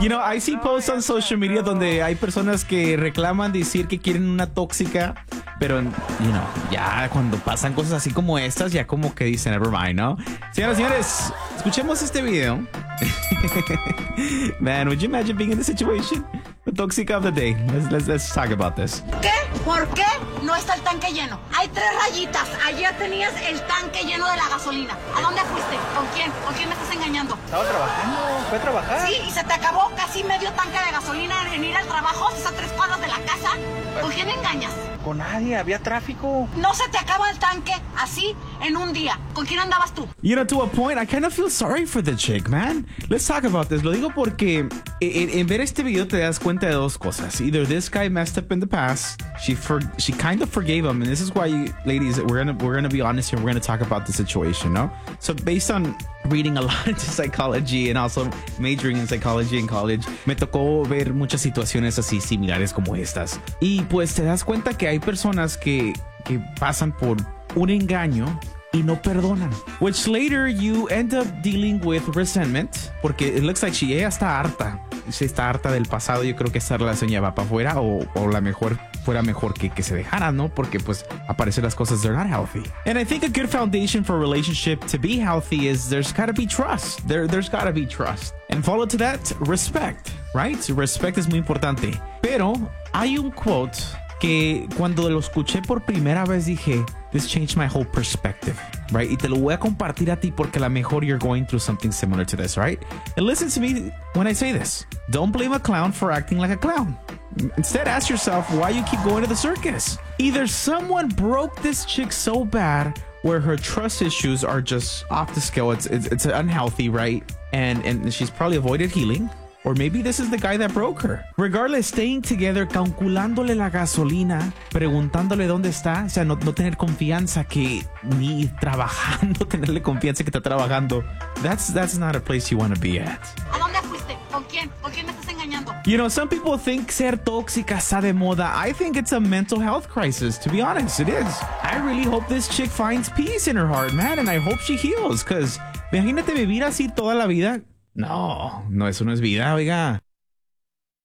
You know, I see posts on social media donde hay personas que reclaman decir que quieren una tóxica, pero, ya cuando pasan cosas así como estas, ya como que dicen, never mind, ¿no? Señoras y señores, escuchemos este video. Man, would you imagine being in this situation? The toxic of the day. Let's talk about this. ¿Qué? ¿Por qué no está el tanque lleno? Hay 3 rayitas. Ayer tenías el tanque lleno de la gasolina. ¿A dónde fuiste? ¿Con quién? ¿Con quién me estás engañando? Estaba trabajando, fue a trabajar. Sí, y se te acabó casi medio tanque de gasolina en ir al trabajo. Estás a 3 cuadras de la casa. ¿Con quién engañas? Con nadie, había tráfico. No se te acaba el tanque así en un día. ¿Con quién andabas tú? You know, to a point, I kind of feel sorry for the chick, man. Let's talk about this. Lo digo porque en ver este video te das cuenta de dos cosas. Either this guy messed up in the past, she kind of forgave him, and this is why, ladies, we're gonna be honest here. We're gonna talk about the situation, no? So based on reading a lot into psychology and also majoring in psychology in college, me tocó ver muchas situaciones así similares como estas. Y pues te das cuenta que hay personas que pasan por un engaño y no perdonan, which later you end up dealing with resentment, porque it looks like ella está harta. Si está harta del pasado, yo creo que esta relación ya va para afuera o la mejor fuera mejor que se dejara, ¿no? Porque pues aparecen las cosas, they're not healthy. And I think a good foundation for a relationship to be healthy is there's gotta be trust. There's gotta be trust. And follow to that, respect, right? Respect es muy importante. Pero hay un quote que cuando lo escuché por primera vez dije, this changed my whole perspective, right? Y te lo voy a compartir a ti porque a lo mejor you're going through something similar to this, right? And listen to me when I say this. Don't blame a clown for acting like a clown. Instead, ask yourself why you keep going to the circus. Either someone broke this chick so bad where her trust issues are just off the scale. It's unhealthy, right? And she's probably avoided healing. Or maybe this is the guy that broke her. Regardless, staying together, calculándole la gasolina, preguntándole dónde está, o sea, no tener confianza que ni trabajando, tenerle confianza que está trabajando. That's not a place you want to be at. ¿A dónde fuiste? ¿Con quién? ¿Con quién me estás engañando? You know, some people think ser tóxica está de moda. I think it's a mental health crisis, to be honest, it is. I really hope this chick finds peace in her heart, man, and I hope she heals, because imagínate vivir así toda la vida. No, eso no es vida, oiga.